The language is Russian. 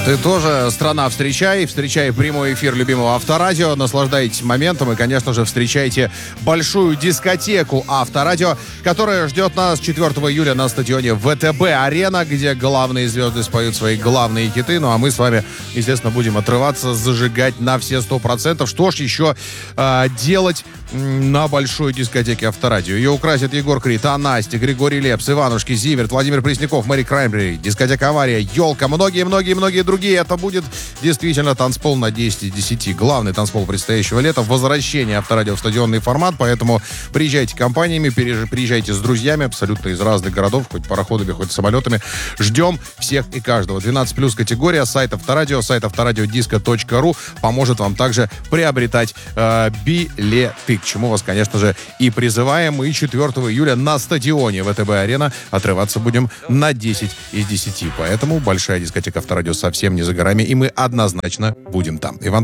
Ты тоже, страна, встречай прямой эфир любимого Авторадио, наслаждайтесь моментом и, конечно же, встречайте большую дискотеку Авторадио, которая ждет нас 4 июля на стадионе ВТБ-Арена, где главные звезды споют свои главные хиты, ну а мы с вами, естественно, будем отрываться, зажигать на все 100%. Что ж еще делать на большой дискотеке Авторадио? Ее украсят Егор Крид, Настя, Григорий Лепс, Иванушки, Зиверт, Владимир Пресняков, Мэри Краймбрери, дискотека Авария, Елка, многие-многие другие. Это будет действительно танцпол на 10 из 10. Главный танцпол предстоящего лета. Возвращение Авторадио в стадионный формат. Поэтому приезжайте компаниями, приезжайте с друзьями абсолютно из разных городов, хоть пароходами, хоть самолетами. Ждем всех и каждого. 12+ категория. Сайт Авторадио, сайт авторадиодиско.ру поможет вам также приобретать билеты, к чему вас, конечно же, и призываем. И 4 июля на стадионе ВТБ-Арена отрываться будем на 10 из 10. Поэтому большая дискотека Авторадио совсем не за горами, и мы однозначно будем там. Иван